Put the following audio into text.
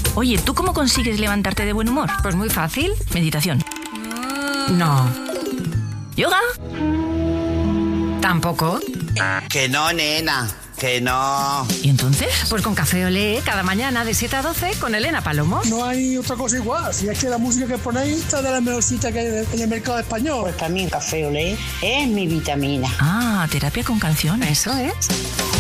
Oye, ¿tú cómo consigues levantarte de buen humor? Pues muy fácil. Meditación. No. ¿Yoga? Tampoco. Que no, nena, que no. ¿Y entonces? Pues con Café Olé, cada mañana de 7 a 12 con Elena Palomo. No hay otra cosa igual. Si es que la música que ponéis está de la mejor cita que hay en el mercado español. Pues para mí Café Olé es mi vitamina. Ah, terapia con canciones. Eso es.